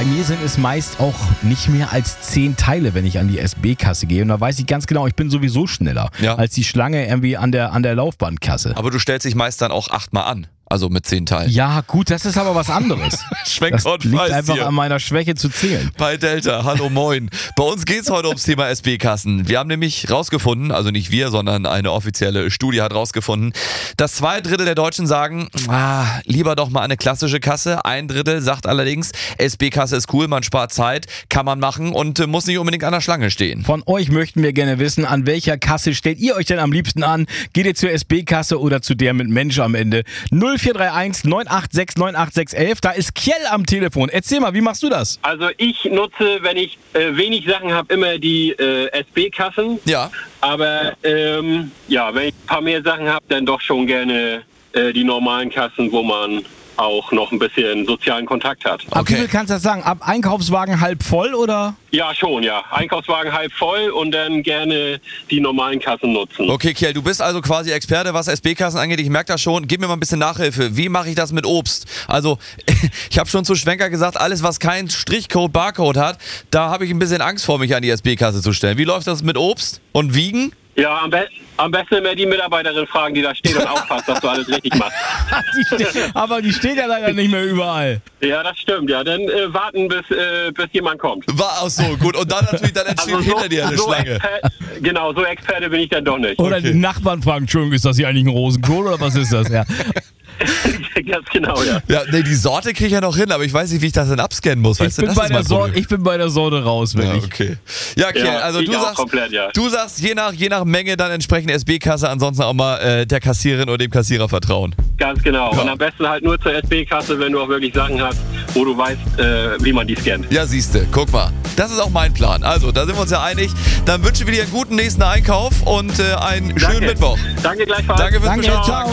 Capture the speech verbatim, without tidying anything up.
Bei mir sind es meist auch nicht mehr als zehn Teile, wenn ich an die S B-Kasse gehe. Und da weiß ich ganz genau, ich bin sowieso schneller Ja. als die Schlange irgendwie an der, an der Laufbahnkasse. Aber du stellst dich meist dann auch achtmal an. Also mit zehn Teilen. Ja, gut, das ist aber was anderes. Schwenker Das und liegt Weiß einfach hier. an meiner Schwäche zu zählen. Bei Delta, hallo moin. Bei uns geht's heute ums Thema S B-Kassen. Wir haben nämlich rausgefunden, also nicht wir, sondern eine offizielle Studie hat rausgefunden, dass zwei Drittel der Deutschen sagen, ah, lieber doch mal eine klassische Kasse. Ein Drittel sagt allerdings, S B-Kasse ist cool, man spart Zeit, kann man machen und äh, muss nicht unbedingt an der Schlange stehen. Von euch möchten wir gerne wissen, an welcher Kasse stellt ihr euch denn am liebsten an? Geht ihr zur S B-Kasse oder zu der mit Mensch am Ende? null vier drei eins neun acht sechs neun acht sechs eins eins. Da ist Kjell am Telefon. Erzähl mal, wie machst du das? Also ich nutze, wenn ich äh, wenig Sachen habe, immer die äh, S B-Kassen. Ja. Aber ähm, ja, wenn ich ein paar mehr Sachen habe, dann doch schon gerne äh, die normalen Kassen, wo man auch noch ein bisschen sozialen Kontakt hat. Ab Okay. wie viel kannst du das sagen? Ab Einkaufswagen halb voll oder? Ja, schon, ja. Einkaufswagen halb voll und dann gerne die normalen Kassen nutzen. Okay, Kjell, du bist also quasi Experte, was S B-Kassen angeht. Ich merke das schon. Gib mir mal ein bisschen Nachhilfe. Wie mache ich das mit Obst? Also, ich habe schon zu Schwenker gesagt, alles, was keinen Strichcode, Barcode hat, da habe ich ein bisschen Angst vor, mich an die S B-Kasse zu stellen. Wie läuft das mit Obst und Wiegen? Ja, am, be am besten immer die Mitarbeiterin fragen, die da steht und aufpasst, dass du alles richtig machst. Die ste- aber die steht ja leider nicht mehr überall. Ja, das stimmt, ja. Dann äh, warten, bis, äh, bis jemand kommt. War auch so, gut. Und dann natürlich, dann entsteht hinter dir eine so Schlange. Exper- genau, so Experte bin ich dann doch nicht. Oder Okay. die Nachbarn fragen, Entschuldigung, ist das hier eigentlich ein Rosenkohl oder was ist das? Ja. Ganz genau, ja. Ja, nee, die Sorte kriege ich ja noch hin, aber ich weiß nicht, wie ich das denn abscannen muss. Ich Weißt du, bin, das bei ist der mein Sorte, Problem. ich bin bei der Sorte raus, wenn Ja, ich. okay. Ja, Kjell, Ja, also ich du auch sagst, komplett, ja. du sagst, je nach, je nach Menge dann entsprechend S B-Kasse, ansonsten auch mal äh, der Kassiererin oder dem Kassierer vertrauen. Ganz genau. Ja. Und am besten halt nur zur S B-Kasse, wenn du auch wirklich Sachen hast, wo du weißt, äh, wie man die scannt. Ja, siehste, guck mal. Das ist auch mein Plan. Also, da sind wir uns ja einig. Dann wünschen wir dir einen guten nächsten Einkauf und äh, einen schönen Danke. Mittwoch. Danke gleichfalls. Danke fürs Danke, Bescheid. ciao.